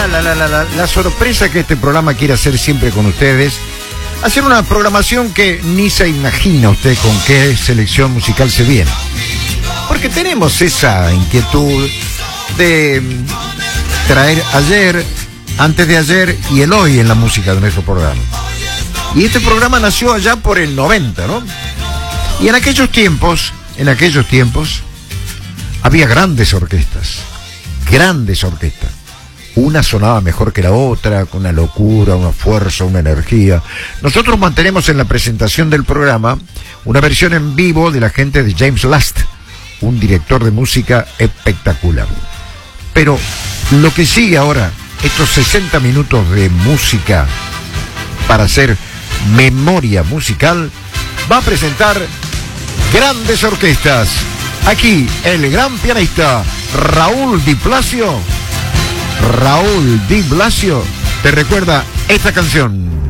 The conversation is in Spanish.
la sorpresa que este programa quiere hacer siempre con ustedes. Hacer una programación que ni se imagina usted con qué selección musical se viene. Porque tenemos esa inquietud de traer ayer, antes de ayer y el hoy en la música de nuestro programa. Y este programa nació allá por el 90, ¿no? Y en aquellos tiempos, había grandes orquestas. Una sonaba mejor que la otra, con una locura, una fuerza, una energía. Nosotros mantenemos en la presentación del programa una versión en vivo de la gente de James Last, un director de música espectacular. Pero lo que sigue ahora, estos 60 minutos de música para hacer memoria musical, va a presentar grandes orquestas. Aquí el gran pianista Raúl Di Blasio te recuerda esta canción.